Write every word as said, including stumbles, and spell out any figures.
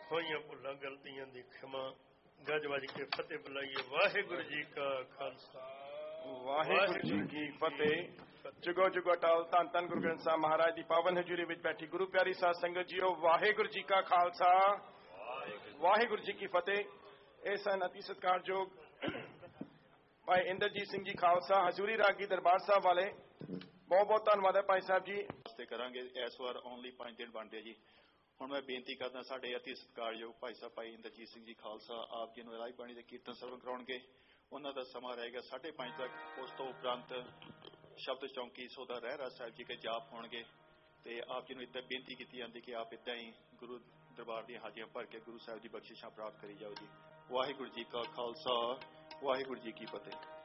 ਹੋਈਆਂ ਭੁੱਲਾਂ ਗਲਤੀਆਂ ਦੀ ਖਿਮਾ। ਗੱਜ ਵੱਜ ਕੇ ਫਤਿਹ ਬੁਲਾਈਏ। ਵਾਹਿਗੁਰੂ ਜੀ ਕਾ ਖਾਲਸਾ ਵਾਹਿਗੁਰੂ ਜੀ ਕੀ ਫਤਿਹ। ਜੁਗੋ ਜੁਗੋ ਅਟਲ ਧੰਨ ਧੰਨ ਗੁਰੂ ਗ੍ਰੰਥ ਸਾਹਿਬ ਮਹਾਰਾਜ ਦੀ ਪਾਵਨ ਹਜ਼ੂਰੀ ਵਿੱਚ ਬੈਠੀ ਗੁਰੂ ਪਿਆਰੀ ਸਾਧ ਸੰਗਤ ਜੀਓ, ਵਾਹਿਗੁਰੂ ਜੀ ਕਾ ਖਾਲਸਾ ਵਾਹਿਗੁਰੂ ਜੀ ਕੀ ਫਤਿਹ। ਇਹ ਸਨ ਅਤੀ ਸਤਿਕਾਰਯੋਗ ਭਾਈ ਇੰਦਰਜੀਤ ਸਿੰਘ ਜੀ ਖਾਲਸਾ ਹਜ਼ੂਰੀ ਰਾਗੀ ਦਰਬਾਰ ਸਾਹਿਬ ਵਾਲੇ। ਬਹੁਤ ਬਹੁਤ ਧੰਨਵਾਦ ਹੈ ਭਾਈ ਸਾਹਿਬ ਜੀ। ਤੇ ਕਰਾਂਗੇ ਇਸ ਵਾਰ ਓਨਲੀ ਪੰਜ ਦਿਨ ਬਣਦੇ ਜੀ। ਹੁਣ ਮੈਂ ਬੇਨਤੀ ਕਰਦਾ ਸਾਡੇ ਅਤੀ ਸਤਿਕਾਰਯੋਗ ਭਾਈ ਸਾਹਿਬ ਭਾਈ ਇੰਦਰਜੀਤ ਸਿੰਘ ਜੀ ਖਾਲਸਾ ਆਪ ਜੀ ਨੂੰ ਇਲਾਹੀ ਬਾਣੀ ਦੇ ਕੀਰਤਨ ਸਰਵਣ ਕਰਾਉਣਗੇ। ਉਹਨਾਂ ਦਾ ਸਮਾਂ ਰਹੇਗਾ ਸਾਢੇ ਪੰਜ ਤੱਕ। ਉਸ ਤੋਂ ਉਪਰੰਤ ਸ਼ਬਦ ਚੌਂਕੀ ਸੋਦਾ ਰਹਿਰਾ ਸਾਹਿਬ ਜੀ ਕੇ ਜਾਪ ਹੋਣਗੇ। ਤੇ ਆਪ ਜੀ ਨੂੰ ਇੱਦਾਂ ਬੇਨਤੀ ਕੀਤੀ ਜਾਂਦੀ ਕਿ ਆਪ ਇੱਦਾਂ ਹੀ ਗੁਰੂ ਦਰਬਾਰ ਦੀਆਂ ਹਾਜ਼ਰੀਆਂ ਭਰ ਕੇ ਗੁਰੂ ਸਾਹਿਬ ਦੀ ਬਖਸ਼ਿਸ਼ਾਂ ਪ੍ਰਾਪਤ ਕਰੀ ਜਾਓ ਜੀ। ਵਾਹਿਗੁਰੂ ਜੀ ਕਾ ਖਾਲਸਾ ਵਾਹਿਗੁਰੂ ਜੀ ਕੀ ਫਤਿਹ।